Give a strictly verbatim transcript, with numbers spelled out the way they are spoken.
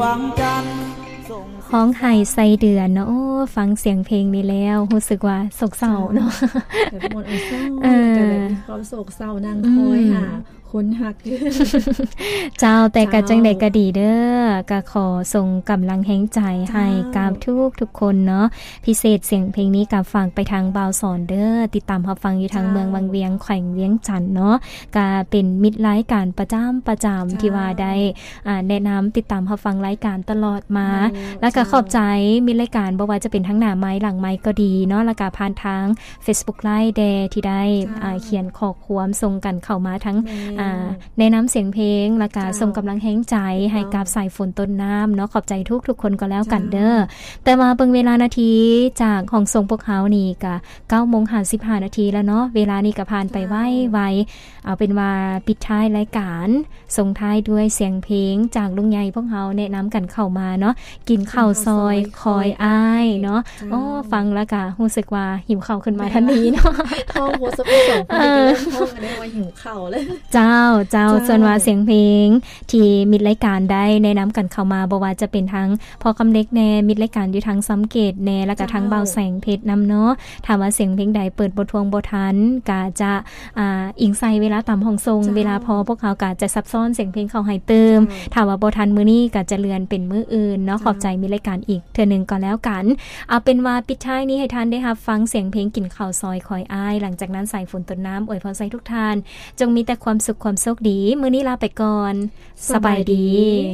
ห้องไห้ใส่เดือนเนาะโอ้ฟังเสียงเพลงนี้แล้วรู้สึกว่าโศกเศร้าเนาะแบบหมดเศร้าก็เลยมีความโศกเศร้านางคอยหาคนหักเจ้าแต่กะจังใดก็ดีเด้อก็ขอส่งกำลังแห่งใจให้กับทุกทุกคนเนาะพิเศษเสียงเพลงนี้กับฟังไปทางบ่าวสอนเด้อติดตามรับฟังอยู่ทางเมืองวังเวียงแขวงเวียงจันทน์เนาะก็เป็นมิตรรายการประจำประจำที่ว่าได้อ่าแนะนำติดตามรับฟังรายการตลอดมาแล้วก็ขอบใจมีรายการบ่ว่าจะเป็นทั้งหน้าไม้หลังไม้ก็ดีเนาะแล้วก็ผ่านทาง Facebook Live แดที่ได้อ่าเขียนข้อความส่งกันเข้ามาทั้งแนะนำเสียงเพลงและก็ส่งกำลังแห่งใจให้กับสายฝนต้นน้ำเนาะขอบใจทุกทุกคนก็แล้วกันเด้อแต่มาเบิ่งเวลานาทีจากห้องส่งพวกเขานี่ก็เก้าโมงห้าสิบห้านาทีแล้วเนาะเวลานี่ก็ผ่านไปไวๆเอาเป็นว่าปิดท้ายรายการส่งท้ายด้วยเสียงเพลงจากลุงใหญ่พวกเขาแนะนำกันเข้ามาเนาะกินข้าวซอยคอยอ้ายเนาะอ๋อฟังแล้วก็รู้สึกว่าหิวข้าวขึ้นมาทันทีเนาะท้องโหสะอื้นสองคนก็ท้องอันนี้ว่าหิวข้าวเลยเจ้าเจ้าส่วนว่าเสียงเพลงที่มิตรรายการได้แนะนำกันเข้ามาบ่ว่าจะเป็นทั้งพอคำเล็กแน่มิตรรายการอยู่ทั้งซ้ำเกตแน่แล้วก็ทั้งเบาแสงเพชรนำเนาะถามว่าเสียงเพลงใดเปิดบททวงบททันก็จะอ่าอิงใส่เวลาตามห้องทรงเวลาพอพวกเขาก็จะซับซ้อนเสียงเพลงเข้าให้เติมถามว่าบททันมื้อนี้ก็จะเลือนเป็นมื้ออื่นเนาะขอบใจมิตรรายการอีกเทื่อนึงก็แล้วกันเอาเป็นว่าปิดท้ายนี้ให้ท่านได้รับฟังเสียงเพลงกินข้าวซอยคอยอ้ายหลังจากนั้นสายฝนต้นน้ำอวยพรใส่ทุกท่านจงมีแต่ความสุขความโชคดีมื้อนี้ลาไปก่อนสบายดี